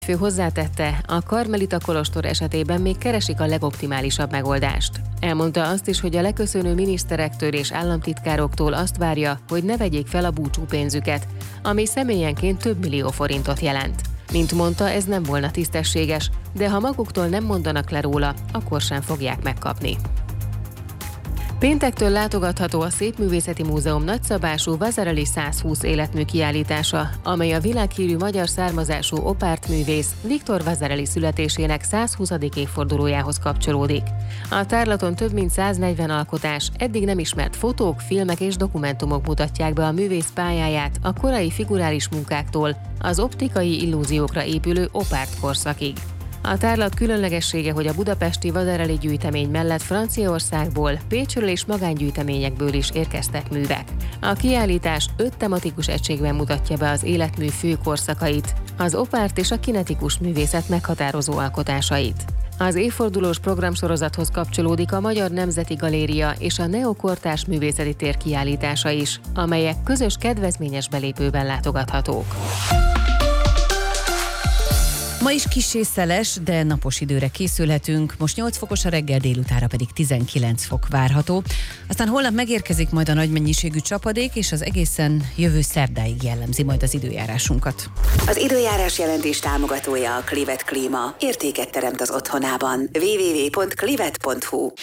Fő hozzátette, a karmelita kolostor esetében még keresik a legoptimálisabb megoldást. Elmondta azt is, hogy a leköszönő miniszterektől és államtitkároktól azt várja, hogy ne vegyék fel a búcsúpénzüket, ami személyenként több millió forintot jelent. Mint mondta, ez nem volna tisztességes, de ha maguktól nem mondanak le róla, akkor sem fogják megkapni. Péntektől látogatható a Szépművészeti Múzeum nagyszabású Vasarely 120 életmű kiállítása, amely a világhírű magyar származású opártművész Viktor Vasarely születésének 120. évfordulójához kapcsolódik. A tárlaton több mint 140 alkotás, eddig nem ismert fotók, filmek és dokumentumok mutatják be a művész pályáját a korai figurális munkáktól az optikai illúziókra épülő opárt korszakig. A tárlat különlegessége, hogy a budapesti Vasarely gyűjtemény mellett Franciaországból, Pécsről és magángyűjteményekből is érkeztek művek. A kiállítás 5 tematikus egységben mutatja be az életmű fő korszakait, az opárt és a kinetikus művészet meghatározó alkotásait. Az évfordulós programsorozathoz kapcsolódik a Magyar Nemzeti Galéria és a Neokortárs Művészeti Tér kiállítása is, amelyek közös kedvezményes belépőben látogathatók. Ma is kissé szeles, de napos időre készülhetünk. Most 8 fokos a reggel, délutára pedig 19 fok várható. Aztán holnap megérkezik majd a nagy mennyiségű csapadék, és az egészen jövő szerdáig jellemzi majd az időjárásunkat. Az időjárás jelentés támogatója a Clivet Klíma. Értéket teremt az otthonában. www.clivet.hu.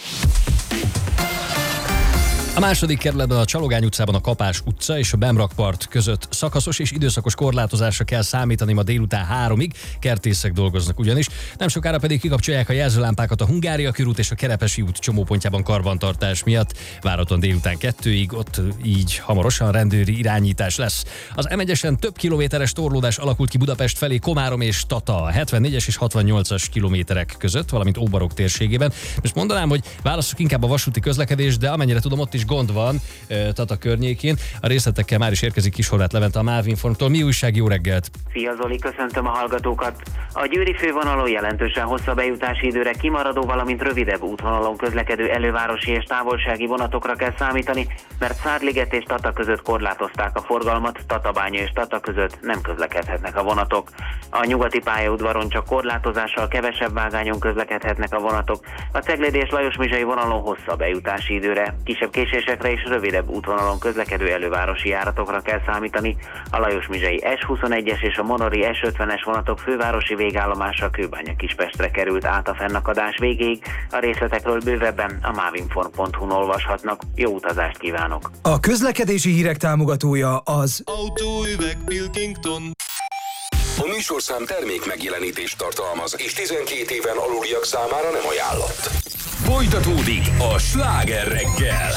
A második kerületben a Csalogány utcában a Kapás utca és a Bemrakpart között szakaszos és időszakos korlátozásra kell számítani ma délután 3-ig, kertészek dolgoznak ugyanis. Nem sokára pedig kikapcsolják a jelzőlámpákat a Hungária körút és a Kerepesi út csomópontjában karbantartás miatt. Várhatóan délután 2-ig, ott így hamarosan rendőri irányítás lesz. Az M1-esen több kilométeres torlódás alakult ki Budapest felé Komárom és Tata, a 74-es és 68-as kilométerek között, valamint Óbarok térségében. Most mondanám, hogy válasszuk inkább a vasúti közlekedést, de amennyire tudom, ott is gond van Tata környékén. A részletekkel már is érkezik Kishorváth Levente a MÁV Informtól. Mi újság, jó reggelt! Szia Zoli, köszöntöm a hallgatókat! A győri fővonalon jelentősen hosszabb bejutási időre kimaradó, valamint rövidebb útvonalon közlekedő elővárosi és távolsági vonatokra kell számítani, mert Szárliget és Tata között korlátozták a forgalmat, Tatabánya és Tata között nem közlekedhetnek a vonatok. A nyugati pályaudvaron csak korlátozással kevesebb vágányon közlekedhetnek a vonatok, a Ceglédi és Lajos-Mizsai vonalon hosszabb bejutási időre, kisebb késésekre és rövidebb útvonalon közlekedő elővárosi járatokra kell számítani. A Lajos-Mizsai S21-es és a Monori S50-es vonatok fővárosi végállomása Kőbánya-Kispestre került át a fennakadás végéig. A részletekről bővebben a mavinform.hu-n olvashatnak. Jó utazást kívánok! A közlekedési hírek támogatója az Autóüveg Pilkington. A műsorszám termék megjelenítést tartalmaz, és 12 éven aluliak számára nem ajánlott. Folytatódik a Sláger reggel.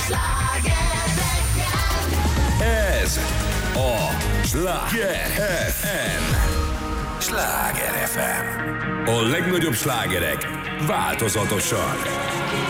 Ez a Sláger FM. Sláger FM. A legnagyobb slágerek változatosan.